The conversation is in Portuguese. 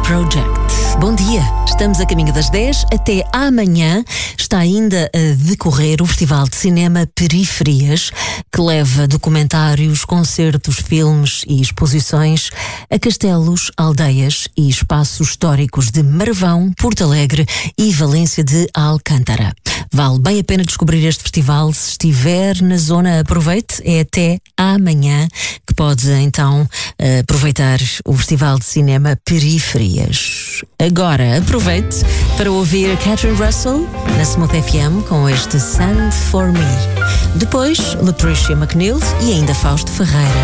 Project. Bom dia, estamos a caminho das 10. Até amanhã está ainda a decorrer o Festival de Cinema Periferias, que leva documentários, concertos, filmes e exposições a castelos, aldeias e espaços históricos de Marvão, Porto Alegre e Valência de Alcântara. Vale bem a pena descobrir este festival. Se estiver na zona, aproveite. É até amanhã que pode então aproveitar o Festival de Cinema Periferias. Agora aproveite para ouvir Catherine Russell na Smooth FM com este Sand For Me. Depois, Latricia McNeil e ainda Fausto Ferreira.